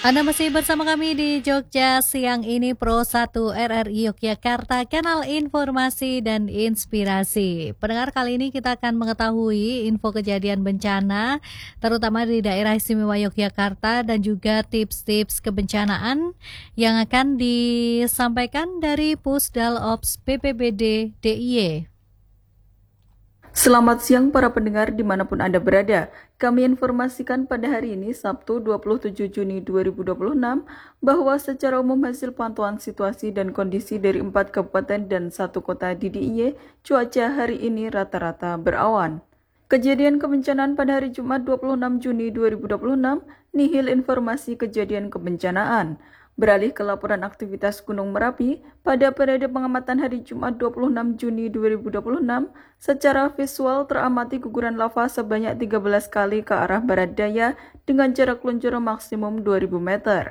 Anda masih bersama kami di Jogja siang ini Pro 1 RRI Yogyakarta, kanal informasi dan inspirasi. Pendengar, kali ini kita akan mengetahui info kejadian bencana, terutama di daerah istimewa Yogyakarta dan juga tips-tips kebencanaan yang akan disampaikan dari Pusdal Ops BPBD DIY. Selamat siang para pendengar dimanapun Anda berada. Kami informasikan pada hari ini Sabtu 27 Juni 2026 bahwa secara umum hasil pantauan situasi dan kondisi dari 4 kabupaten dan 1 kota di DIY, cuaca hari ini rata-rata berawan. Kejadian kebencanaan pada hari Jumat 26 Juni 2026, nihil informasi kejadian kebencanaan. Beralih ke laporan aktivitas Gunung Merapi, pada periode pengamatan hari Jumat 26 Juni 2026, secara visual teramati guguran lava sebanyak 13 kali ke arah barat daya dengan jarak luncur maksimum 2000 meter.